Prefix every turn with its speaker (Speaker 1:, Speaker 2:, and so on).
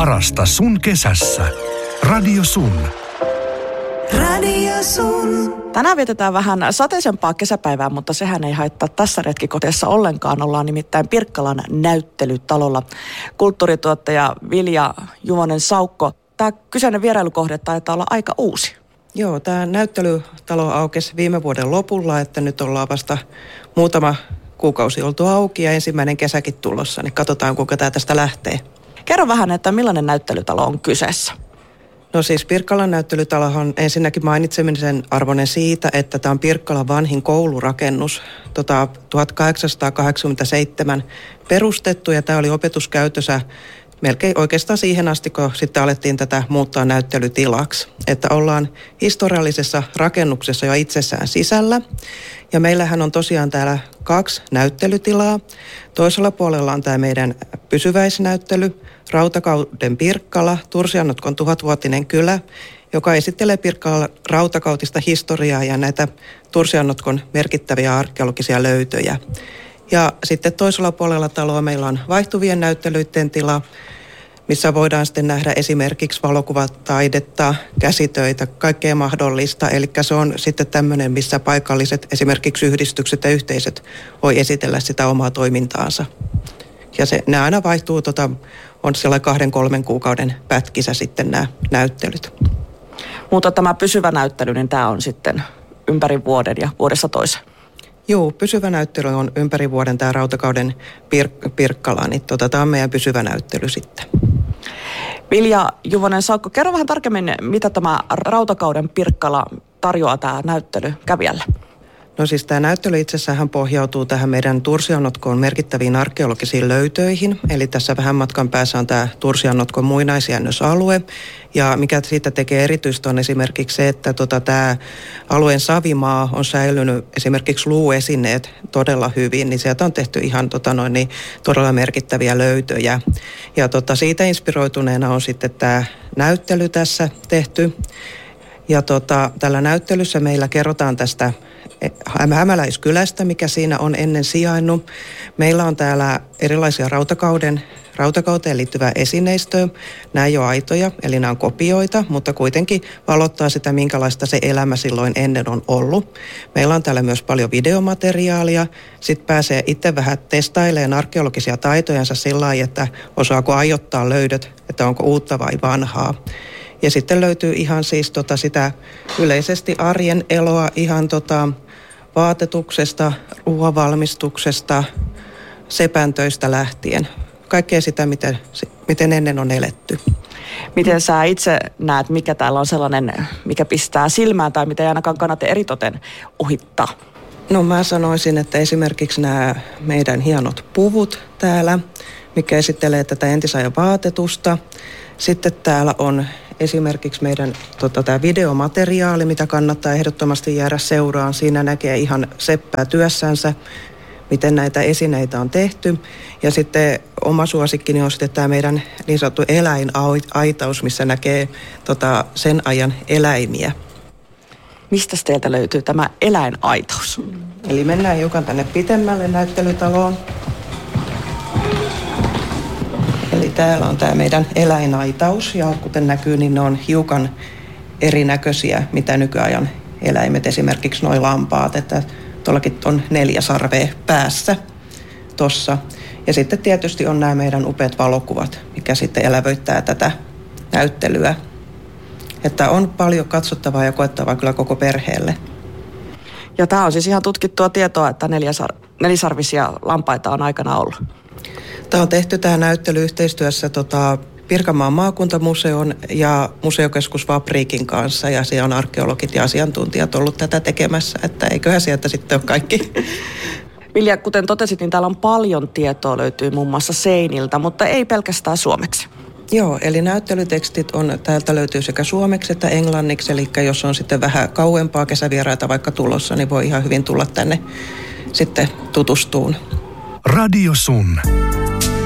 Speaker 1: Parasta sun kesässä. Radio Sun.
Speaker 2: Radio Sun.
Speaker 3: Tänään vietetään vähän sateisempaa kesäpäivää, mutta sehän ei haittaa tässä retkikohteessa ollenkaan. Ollaan nimittäin Pirkkalan näyttelytalolla. Kulttuurituottaja Vilja Juvonen-Saukko. Tämä kyseinen vierailukohde taitaa olla aika uusi.
Speaker 4: Joo, tämä näyttelytalo aukesi viime vuoden lopulla, että nyt ollaan vasta muutama kuukausi oltu auki ja ensimmäinen kesäkin tulossa, niin katsotaan kuinka tämä tästä lähtee.
Speaker 3: Kerro vähän, että millainen näyttelytalo on kyseessä?
Speaker 4: No siis Pirkkalan näyttelytalo on ensinnäkin mainitsemisen arvoinen siitä, että tämä on Pirkkalan vanhin koulurakennus, 1887 perustettu ja tämä oli opetuskäytössä melkein oikeastaan siihen asti, kun sitten alettiin tätä muuttaa näyttelytilaksi. Että ollaan historiallisessa rakennuksessa jo itsessään sisällä. Ja meillähän on tosiaan täällä 2 näyttelytilaa. Toisella puolella on tämä meidän pysyväisnäyttely, Rautakauden Pirkkala, Tursiannotkon 1000-vuotinen kylä, joka esittelee Pirkkalan rautakautista historiaa ja näitä Tursiannotkon merkittäviä arkeologisia löytöjä. Ja sitten toisella puolella taloa meillä on vaihtuvien näyttelyiden tila, missä voidaan sitten nähdä esimerkiksi valokuvataidetta, käsitöitä, kaikkea mahdollista. Eli se on sitten tämmöinen, missä paikalliset esimerkiksi yhdistykset ja yhteisöt voi esitellä sitä omaa toimintaansa. Ja ne aina vaihtuu, on siellä 2-3 kuukauden pätkissä sitten nämä näyttelyt.
Speaker 3: Mutta tämä pysyvä näyttely, niin tämä on sitten ympäri vuoden ja vuodessa toiseen.
Speaker 4: Joo, pysyvä näyttely on ympäri vuoden tämä Rautakauden Pirkkala, niin tämä on meidän pysyvä näyttely sitten.
Speaker 3: Vilja Juvonen-Saukko, kerro vähän tarkemmin, mitä tämä Rautakauden Pirkkala tarjoaa tämä näyttely kävijälle.
Speaker 4: No siis tämä näyttely itsessään pohjautuu tähän meidän Tursiannotkoon merkittäviin arkeologisiin löytöihin. Eli tässä vähän matkan päässä on tämä Tursiannotkon muinaisjäännösalue. Ja mikä siitä tekee erityistä on esimerkiksi se, että tämä alueen savimaa on säilynyt esimerkiksi luuesineet todella hyvin. Niin sieltä on tehty ihan todella merkittäviä löytöjä. Ja siitä inspiroituneena on sitten tämä näyttely tässä tehty. Ja tällä näyttelyssä meillä kerrotaan tästä Hämäläiskylästä, mikä siinä on ennen sijainnut. Meillä on täällä erilaisia rautakauteen liittyvää esineistöä. Nämä ei ole aitoja, eli nämä on kopioita, mutta kuitenkin valottaa sitä, minkälaista se elämä silloin ennen on ollut. Meillä on täällä myös paljon videomateriaalia. Sitten pääsee itse vähän testailemaan arkeologisia taitojansa sillä lailla, että osaako ajoittaa löydöt, että onko uutta vai vanhaa. Ja sitten löytyy ihan siis sitä yleisesti arjen eloa ihan vaatetuksesta, ruoanvalmistuksesta, sepäntöistä lähtien. Kaikkea sitä, miten ennen on eletty.
Speaker 3: Miten sä itse näet, mikä täällä on sellainen, mikä pistää silmään tai mitä ei ainakaan kannata eritoten ohittaa?
Speaker 4: No mä sanoisin, että esimerkiksi nämä meidän hienot puvut täällä, mikä esittelee tätä entisajan vaatetusta. Sitten täällä on esimerkiksi meidän tämä videomateriaali, mitä kannattaa ehdottomasti jäädä seuraan. Siinä näkee ihan seppää työssänsä, miten näitä esineitä on tehty. Ja sitten oma suosikkini on sitten tämä meidän niin sanottu eläinaitaus, missä näkee sen ajan eläimiä.
Speaker 3: Mistä teiltä löytyy tämä eläinaitaus?
Speaker 4: Eli mennään hiukan tänne pitemmälle näyttelytaloon. Eli täällä on tämä meidän eläinaitaus ja kuten näkyy, niin ne on hiukan erinäköisiä, mitä nykyajan eläimet, esimerkiksi nuo lampaat, että tuollakin on 4 sarvea päässä tossa. Ja sitten tietysti on nämä meidän upeat valokuvat, mikä sitten elävöittää tätä näyttelyä. Että on paljon katsottavaa ja koettavaa kyllä koko perheelle.
Speaker 3: Ja tämä on siis ihan tutkittua tietoa, että nelisarvisia lampaita on aikana ollut.
Speaker 4: Tämä on tehty tämä näyttely yhteistyössä Pirkanmaan maakuntamuseon ja museokeskus Vapriikin kanssa ja siellä on arkeologit ja asiantuntijat ollut tätä tekemässä, että eiköhän sieltä sitten ole kaikki.
Speaker 3: Vilja, kuten totesit, niin täällä on paljon tietoa, löytyy muun muassa seiniltä, mutta ei pelkästään suomeksi.
Speaker 4: Joo, eli näyttelytekstit täältä löytyy sekä suomeksi että englanniksi, eli jos on sitten vähän kauempaa kesävieraita vaikka tulossa, niin voi ihan hyvin tulla tänne sitten tutustuun.
Speaker 1: Radio Sun.